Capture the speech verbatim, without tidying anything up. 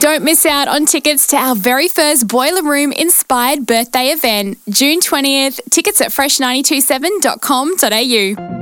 Don't miss out on tickets to our very first Boiler Room inspired birthday event, June twentieth. Tickets at fresh nine two seven dot com dot a u.